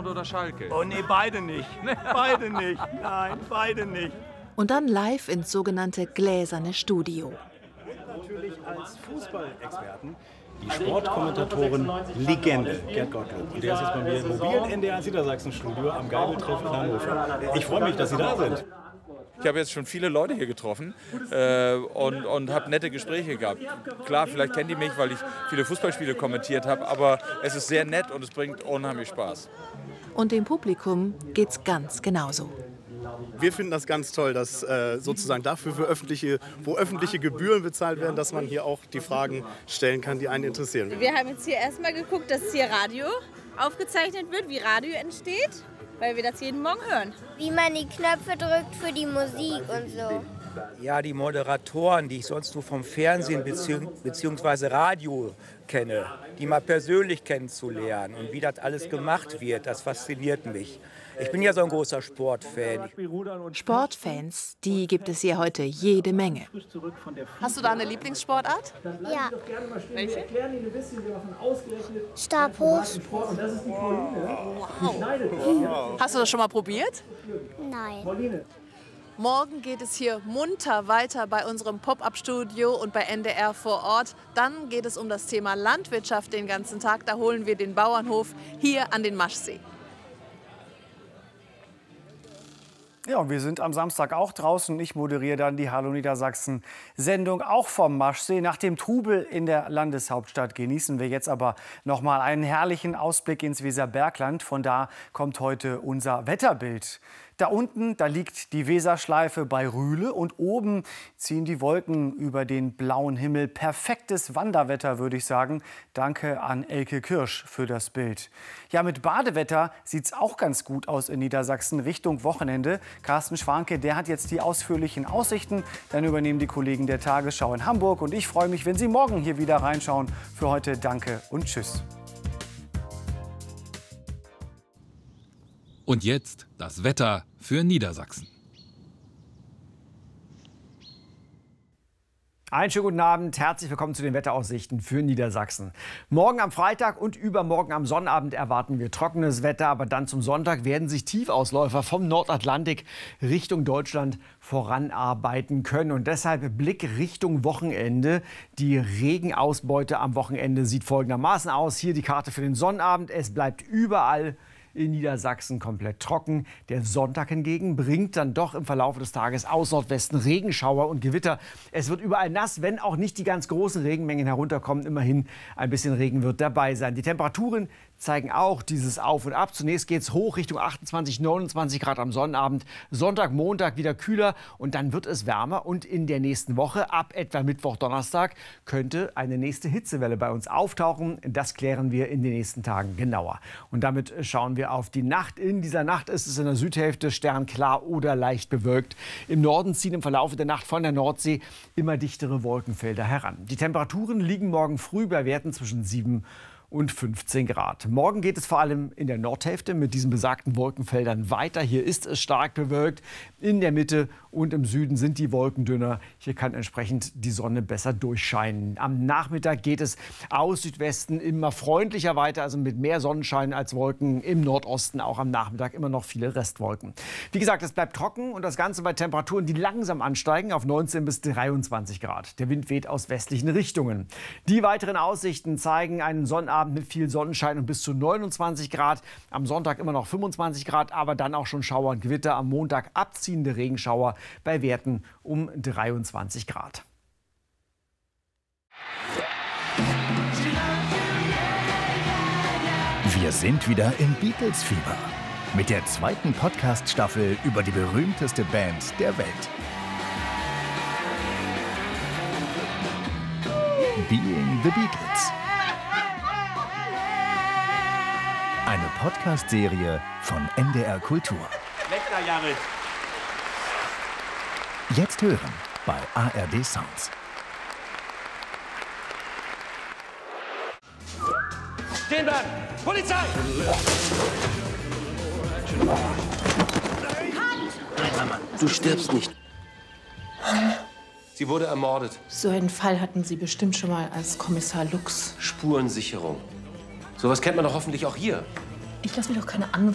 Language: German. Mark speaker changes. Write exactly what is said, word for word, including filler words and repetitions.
Speaker 1: oder Schalke?
Speaker 2: Oh nee, beide nicht. Beide nicht. Nein, beide nicht.
Speaker 3: Und dann live ins sogenannte gläserne Studio.
Speaker 4: Natürlich als Fußballexperten die Sportkommentatorin Legende, Gerd Gottlob. Und der ist jetzt bei mir im mobilen N D R Niedersachsen-Studio am Geibeltreff in Hannover. Ich freue mich, dass Sie da sind.
Speaker 1: Ich habe jetzt schon viele Leute hier getroffen äh, und, und habe nette Gespräche gehabt. Klar, vielleicht kennen die mich, weil ich viele Fußballspiele kommentiert habe, aber es ist sehr nett und es bringt unheimlich Spaß.
Speaker 3: Und dem Publikum geht's ganz genauso.
Speaker 5: Wir finden das ganz toll, dass äh, sozusagen dafür, für öffentliche, wo öffentliche Gebühren bezahlt werden, dass man hier auch die Fragen stellen kann, die einen interessieren.
Speaker 6: Wir haben jetzt hier erstmal geguckt, dass hier Radio aufgezeichnet wird, wie Radio entsteht, weil wir das jeden Morgen hören.
Speaker 7: Wie man die Knöpfe drückt für die Musik und so.
Speaker 2: Ja, die Moderatoren, die ich sonst nur vom Fernsehen bzw. Radio kenne, die mal persönlich kennenzulernen und wie das alles gemacht wird, das fasziniert mich. Ich bin ja so ein großer Sportfan.
Speaker 3: Sportfans, die gibt es hier heute jede Menge.
Speaker 8: Hast du da eine Lieblingssportart?
Speaker 7: Ja.
Speaker 8: Welche?
Speaker 7: Stabhochsprung.
Speaker 8: Wow. Hast du das schon mal probiert?
Speaker 7: Nein.
Speaker 8: Morgen geht es hier munter weiter bei unserem Pop-up-Studio und bei N D R vor Ort. Dann geht es um das Thema Landwirtschaft den ganzen Tag. Da holen wir den Bauernhof hier an den Maschsee.
Speaker 9: Ja, und wir sind am Samstag auch draußen und ich moderiere dann die Hallo Niedersachsen-Sendung auch vom Maschsee. Nach dem Trubel in der Landeshauptstadt genießen wir jetzt aber noch mal einen herrlichen Ausblick ins Weserbergland. Von da kommt heute unser Wetterbild. Da unten, da liegt die Weserschleife bei Rühle und oben ziehen die Wolken über den blauen Himmel. Perfektes Wanderwetter, würde ich sagen. Danke an Elke Kirsch für das Bild. Ja, mit Badewetter sieht es auch ganz gut aus in Niedersachsen Richtung Wochenende. Carsten Schwanke, der hat jetzt die ausführlichen Aussichten. Dann übernehmen die Kollegen der Tagesschau in Hamburg. Und ich freue mich, wenn Sie morgen hier wieder reinschauen. Für heute danke und tschüss.
Speaker 10: Und jetzt das Wetter für Niedersachsen.
Speaker 9: Einen schönen guten Abend, herzlich willkommen zu den Wetteraussichten für Niedersachsen. Morgen am Freitag und übermorgen am Sonnabend erwarten wir trockenes Wetter, aber dann zum Sonntag werden sich Tiefausläufer vom Nordatlantik Richtung Deutschland voranarbeiten können. Und deshalb Blick Richtung Wochenende. Die Regenausbeute am Wochenende sieht folgendermaßen aus. Hier die Karte für den Sonnabend. Es bleibt überall in Niedersachsen komplett trocken. Der Sonntag hingegen bringt dann doch im Verlauf des Tages aus Nordwesten Regenschauer und Gewitter. Es wird überall nass, wenn auch nicht die ganz großen Regenmengen herunterkommen. Immerhin ein bisschen Regen wird dabei sein. Die Temperaturen zeigen auch dieses Auf und Ab. Zunächst geht es hoch Richtung achtundzwanzig, neunundzwanzig Grad am Sonnabend. Sonntag, Montag wieder kühler und dann wird es wärmer. Und in der nächsten Woche, ab etwa Mittwoch, Donnerstag, könnte eine nächste Hitzewelle bei uns auftauchen. Das klären wir in den nächsten Tagen genauer. Und damit schauen wir auf die Nacht. In dieser Nacht ist es in der Südhälfte sternklar oder leicht bewölkt. Im Norden ziehen im Verlauf der Nacht von der Nordsee immer dichtere Wolkenfelder heran. Die Temperaturen liegen morgen früh bei Werten zwischen sieben und fünfzehn Grad. Morgen geht es vor allem in der Nordhälfte mit diesen besagten Wolkenfeldern weiter. Hier ist es stark bewölkt. In der Mitte und im Süden sind die Wolken dünner. Hier kann entsprechend die Sonne besser durchscheinen. Am Nachmittag geht es aus Südwesten immer freundlicher weiter, also mit mehr Sonnenschein als Wolken. Im Nordosten auch am Nachmittag immer noch viele Restwolken. Wie gesagt, es bleibt trocken und das Ganze bei Temperaturen, die langsam ansteigen auf neunzehn bis dreiundzwanzig Grad. Der Wind weht aus westlichen Richtungen. Die weiteren Aussichten zeigen einen Sonnabend mit viel Sonnenschein und bis zu neunundzwanzig Grad. Am Sonntag immer noch fünfundzwanzig Grad, aber dann auch schon Schauer und Gewitter. Am Montag abziehende Regenschauer bei Werten um dreiundzwanzig Grad.
Speaker 11: Wir sind wieder im Beatles-Fieber mit der zweiten Podcast-Staffel über die berühmteste Band der Welt. Being the Beatles. Eine Podcast-Serie von N D R Kultur.
Speaker 2: Lecker, Jared.
Speaker 11: Jetzt hören bei A R D Sounds.
Speaker 2: Stehen bleiben! Polizei!
Speaker 12: Nein, Mama, du stirbst nicht. Sie wurde ermordet.
Speaker 13: So einen Fall hatten Sie bestimmt schon mal als Kommissar Lux.
Speaker 12: Spurensicherung. Sowas kennt man doch hoffentlich auch hier.
Speaker 13: Ich lasse mir doch keine Anweisungen